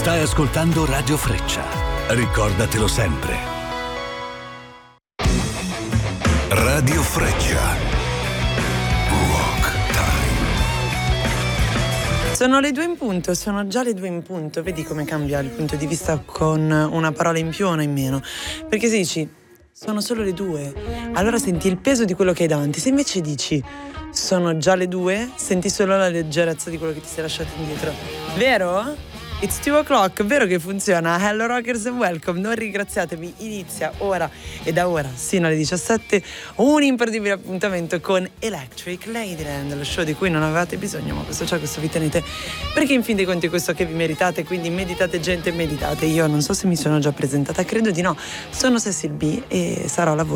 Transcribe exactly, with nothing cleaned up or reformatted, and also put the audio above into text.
Stai ascoltando Radio Freccia. Ricordatelo sempre. Radio Freccia. Rock Time. Sono le due in punto, sono già le due in punto. Vedi come cambia il punto di vista con una parola in più o una in meno. Perché se dici sono solo le due, allora senti il peso di quello che hai davanti. Se invece dici sono già le due, senti solo la leggerezza di quello che ti sei lasciato indietro. Vero? It's two o'clock, vero che funziona? Hello Rockers and welcome, non ringraziatevi, inizia ora e da ora sino alle diciassette un imperdibile appuntamento con Electric Ladyland, lo show di cui non avevate bisogno, ma questo c'è, questo vi tenete, perché in fin dei conti è questo che vi meritate, quindi meditate gente, meditate. Io non so se mi sono già presentata, credo di no, sono Cecil B e sarò la voce